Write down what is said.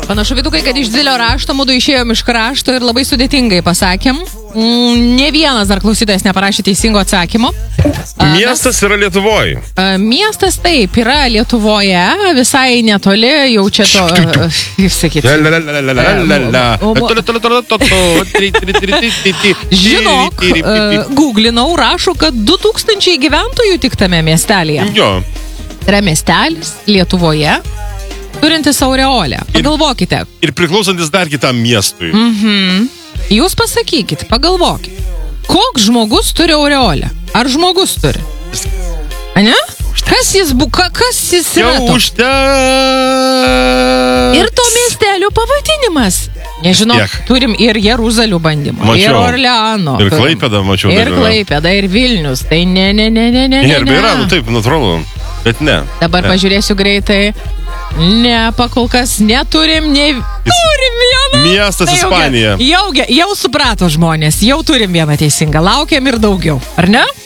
Panašu, Vytukai, kad iš didelio rašto mūdu išėjom iš krašto ir labai sudėtingai pasakėm. Ne vienas dar klausytojas neparašė teisingo atsakymo. Miestas yra Lietuvoje. Miestas taip, yra Lietuvoje, visai netoli, jau čia to, kaip sakyti. Žinok, googlinau, rašo, kad 2000 gyventojų tik tame miestelėje. Jo. Yra miestelis Lietuvoje, turintis aureolę. Pagalvokite. Ir priklausantis dar kitam miestui. Jūs pasakykit, pagalvokit. Koks žmogus turi aureolę? Ar žmogus turi? Ane? Kas jis yra toks? Ir to miestelio pavadinimas. Nežinau, turim ir Jeruzalių bandymą, ir Orleano. Ir Klaipėdą mačiau. Ir Klaipėda, ir Vilnius. Tai ne. Ir yra, taip, natūralu. Bet ne. Dabar pažiūrėsiu greitai. Ne, pakol kas neturim, turim vieną. Miestas Ispanija. Jau suprato žmonės, jau turim vieną teisingą. Laukiam ir daugiau, ar ne?